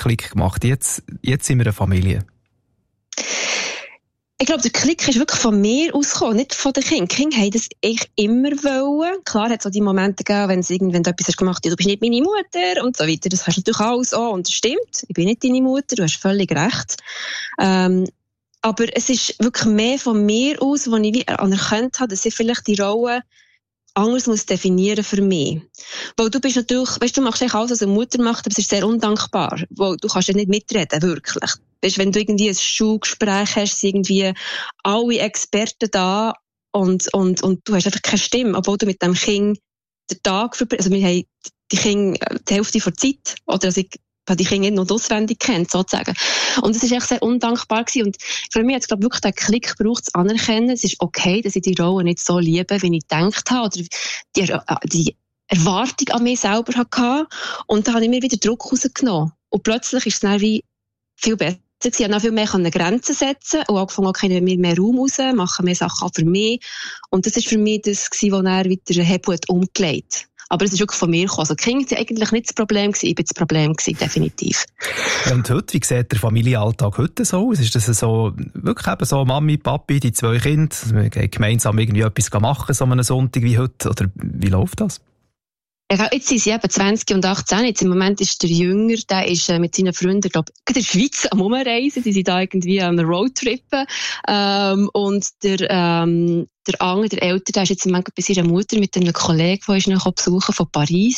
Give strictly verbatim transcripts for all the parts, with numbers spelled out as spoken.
Klick gemacht. Jetzt, jetzt sind wir eine Familie. Ich glaube, der Klick ist wirklich von mir ausgekommen, nicht von den Kindern. Die Kinder haben das eigentlich immer wollen. Klar hat es auch die Momente gegeben, wenn, sie wenn du etwas hast gemacht hast, du bist nicht meine Mutter und so weiter. Das hast du natürlich alles auch und das stimmt. Ich bin nicht deine Mutter, du hast völlig recht. Ähm, aber es ist wirklich mehr von mir aus, wo ich wie anerkannt habe, dass ich vielleicht die Rolle anders muss definieren für mich. Weil du bist natürlich, weißt du, du machst eigentlich alles, was eine Mutter macht, aber es ist sehr undankbar. Weil du kannst ja nicht mitreden, wirklich. Weißt, wenn du irgendwie ein Schulgespräch hast, sind irgendwie alle Experten da und, und, und du hast einfach keine Stimme, obwohl du mit dem Kind den Tag verbringst. Also wir haben die Kinder die Hälfte der Zeit, oder also ich habe die Kinder nicht noch auswendig kennt, sozusagen. Und es ist echt sehr undankbar gewesen. Und für mich hat es, glaube ich, wirklich den Klick gebraucht, zu anerkennen, es ist okay, dass ich die Rolle nicht so liebe, wie ich gedacht habe, oder die, die Erwartung an mich selber hatte. Und da habe ich mir wieder Druck rausgenommen. Und plötzlich ist es dann wie viel besser. Ich konnte noch viel mehr Grenzen setzen und angefangen, okay, nehmen wir mehr Raum raus, machen mehr Sachen für mich. Und das war für mich das, was er wieder den Hebel umgelegt hat. Aber es ist wirklich von mir gekommen. Also, die Kinder waren eigentlich nicht das Problem gewesen, ich war das Problem gewesen, definitiv. Ja, und heute, wie sieht der Familienalltag heute so aus? Ist das so, wirklich eben so Mami, Papi, die zwei Kinder, wir gehen gemeinsam irgendwie etwas machen, so einen Sonntag wie heute? Oder wie läuft das? Ja, jetzt sind sie eben zwanzig und achtzehn. Jetzt im Moment ist der Jünger, der ist äh, mit seinen Freunden, glaube ich, in der Schweiz am Umreisen. Die sind da irgendwie am Roadtrippen. Ähm, und der, ähm, der andere, der Ältere, der ist jetzt im Moment bei seiner Mutter mit einem Kollegen, der ist noch besuchen von Paris.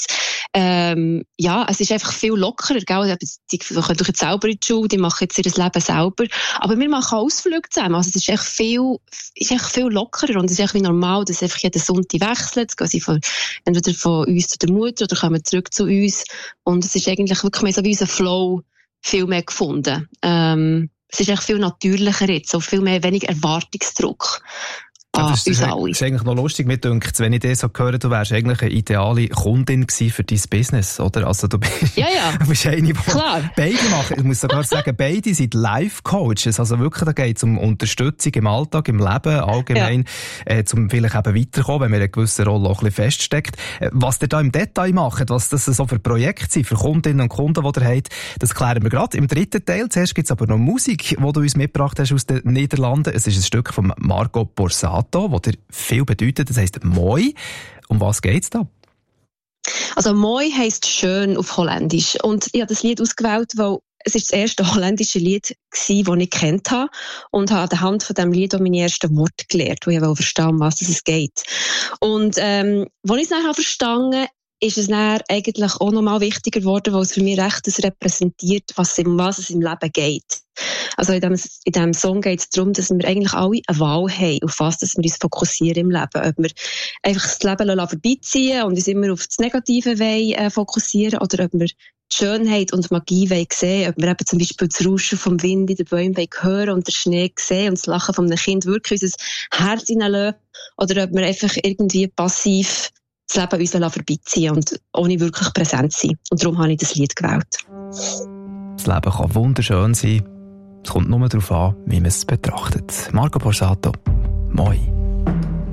Ähm, ja, es ist einfach viel lockerer, gell? Die können doch jetzt selber in die Schule, die machen jetzt ihr Leben selber. Aber wir machen Ausflüge zusammen. Also es ist echt viel, ist echt viel lockerer und es ist echt wie normal, dass einfach jeden Sonntag wechselt. Jetzt gehen sie von, entweder von uns zu der Mutter oder kommen zurück zu uns. Und es ist eigentlich wirklich mehr so wie unser Flow viel mehr gefunden. Ähm, es ist echt viel natürlicher jetzt, so viel mehr, weniger Erwartungsdruck. Ah, das ist, das ist eigentlich noch lustig, mir dünkt, wenn ich das so höre, du wärst eigentlich eine ideale Kundin gewesen für dein Business, oder? Also du bist, ja, ja. du bist eine, die Klar. Beide machen. Ich muss sogar sagen, beide sind Life-Coaches. Also wirklich, da geht es um Unterstützung im Alltag, im Leben, allgemein, ja. äh, zum vielleicht eben weiterkommen, wenn man in einer gewissen Rolle auch ein bisschen feststeckt. Was ihr da im Detail macht, was das so für Projekte sind, für Kundinnen und Kunden, die ihr habt, das klären wir gerade im dritten Teil. Zuerst gibt es aber noch Musik, die du uns mitgebracht hast aus den Niederlanden. Es ist ein Stück von Marco Borsato, das dir viel bedeutet, das heisst Moi. Um was geht's da? Also Moi heisst schön auf Holländisch. Und ich habe das Lied ausgewählt, weil es ist das erste holländische Lied war, das ich kennt habe. Und habe anhand von diesem Lied auch meine ersten Worte gelernt, wo ich verstehen, um was es geht. Und ähm, als ich es dann verstanden habe, ist es dann eigentlich auch nochmal wichtiger geworden, weil es für mich recht das repräsentiert, was, um was es im Leben geht. Also in diesem in dem Song geht es darum, dass wir eigentlich alle eine Wahl haben, auf was dass wir uns fokussieren im Leben. Ob wir einfach das Leben vorbeiziehen und uns immer auf das Negative wollen, äh, fokussieren oder ob wir die Schönheit und Magie wollen sehen, ob wir eben zum Beispiel das Rauschen vom Wind in den Bäumen wollen hören und den Schnee sehen und das Lachen von einem Kind wirklich unser Herz hineinlassen oder ob wir einfach irgendwie passiv das Leben uns vorbeiziehen und ohne wirklich präsent sein. Und darum habe ich das Lied gewählt. Das Leben kann wunderschön sein. Es kommt nur darauf an, wie man es betrachtet. Marco Borsato, Moi.